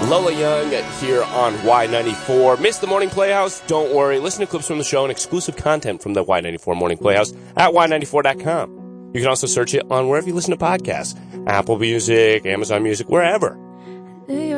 Lola Young here on Y94. Missed the Morning Playhouse? Don't worry. Listen to clips from the show and exclusive content from the Y94 Morning Playhouse at Y94.com. You can also search it on wherever you listen to podcasts. Apple Music, Amazon Music, wherever.